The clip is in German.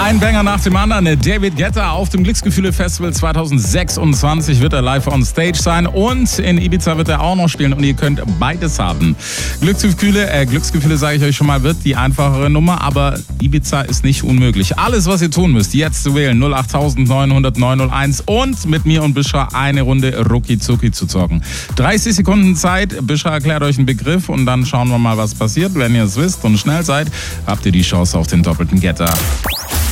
Ein Banger nach dem anderen. David Guetta auf dem Glücksgefühle-Festival 2026 wird er live on stage sein und in Ibiza wird er auch noch spielen und ihr könnt beides haben. Glücksgefühle sage ich euch schon mal, wird die einfachere Nummer, aber Ibiza ist nicht unmöglich. Alles, was ihr tun müsst, jetzt zu wählen, 08900 901 und mit mir und Bishra eine Runde Rucki Zucki zu zocken. 30 Sekunden Zeit, Bishra erklärt euch einen Begriff und dann schauen wir mal, was passiert. Wenn ihr es wisst und schnell seid, habt ihr die Chance auf den doppelten Getter.